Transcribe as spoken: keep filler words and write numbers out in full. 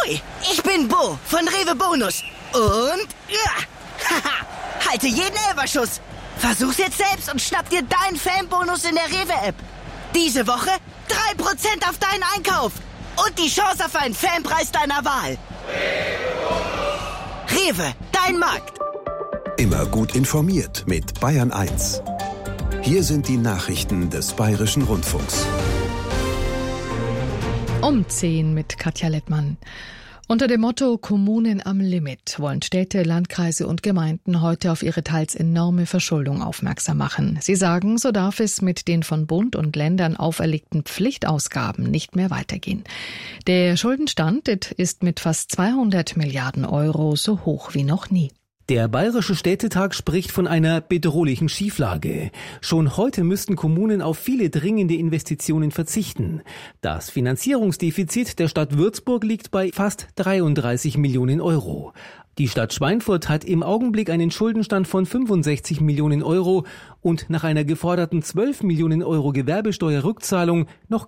Hi, ich bin Bo von Rewe Bonus. Und ja, haha, halte jeden Elferschuss. Versuch's jetzt selbst und schnapp dir deinen Fanbonus in der Rewe-App. Diese Woche drei Prozent auf deinen Einkauf. Und die Chance auf einen Fanpreis deiner Wahl. Rewe, dein Markt. Immer gut informiert mit Bayern eins. Hier sind die Nachrichten des Bayerischen Rundfunks. Um zehn mit Katja Lettmann. Unter dem Motto Kommunen am Limit wollen Städte, Landkreise und Gemeinden heute auf ihre teils enorme Verschuldung aufmerksam machen. Sie sagen, so darf es mit den von Bund und Ländern auferlegten Pflichtausgaben nicht mehr weitergehen. Der Schuldenstand ist mit fast zweihundert Milliarden Euro so hoch wie noch nie. Der Bayerische Städtetag spricht von einer bedrohlichen Schieflage. Schon heute müssten Kommunen auf viele dringende Investitionen verzichten. Das Finanzierungsdefizit der Stadt Würzburg liegt bei fast dreiunddreißig Millionen Euro. Die Stadt Schweinfurt hat im Augenblick einen Schuldenstand von fünfundsechzig Millionen Euro und nach einer geforderten zwölf Millionen Euro Gewerbesteuerrückzahlung noch